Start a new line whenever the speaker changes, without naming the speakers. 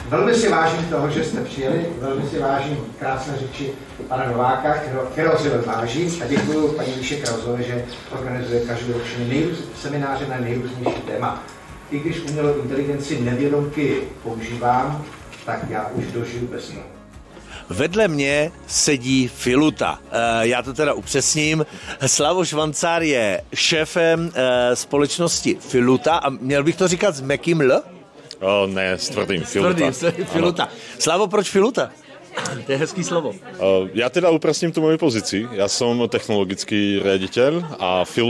Velmi si vážím toho, že jste přijeli, velmi si vážím krásné řeči pana Nováka, kterého si vážím, a děkuji paní Líše Krauzové, že organizuje každoročně semináře na nejrůznější téma. I když umělou inteligenci nevědomky používám, tak já už dožiju bez ní.
Vedle mě sedí Filuta. Já to teda upřesním. Slavoš Vancár je šéfem společnosti Filuta a měl bych to říkat s měkkým L?
Ne, s tvrdým Filuta.
Filuta. Slavo, proč Filuta? To je hezký slovo.
Ja teda upresním tu moju pozícii. Ja som technologický riaditeľ a